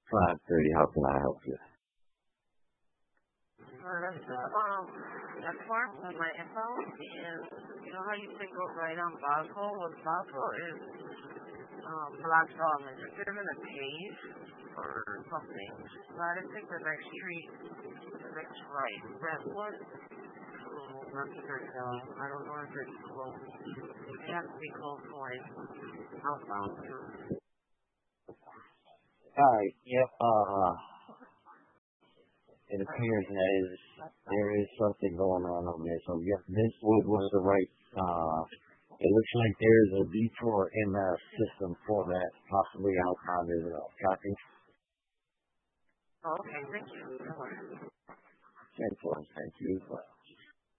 5:30. How can I help you? That farm with my info is, you know how you can go right on Boswell? Well, Boswell is blocked off. It's given a page or something. So I didn't think the next street, the next right, Brentwood. Not the very I don't know if it's close. It has to be close to like outbound too. Alright, yep, it appears that there is something going on over there. So, yep, Mintwood was the right, it looks like there is a detour in the system for that, possibly outbound as well. Copy? Okay, thank you. 10-4, thank you.